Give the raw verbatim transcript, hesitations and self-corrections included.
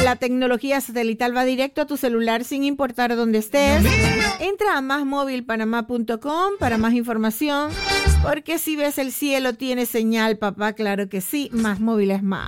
La tecnología satelital va directo a tu celular sin importar dónde estés. Entra a más móvil panamá punto com para más información, porque si ves el cielo tiene señal, papá, claro que sí, Más Móvil es más.